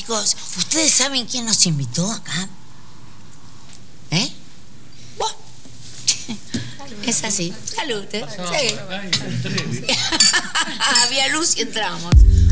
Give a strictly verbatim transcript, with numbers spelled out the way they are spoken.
Chicos, ¿ustedes saben quién nos invitó acá? ¿Eh? Buah. Es así. Salud, ¿eh? Sí. Había luz y entramos.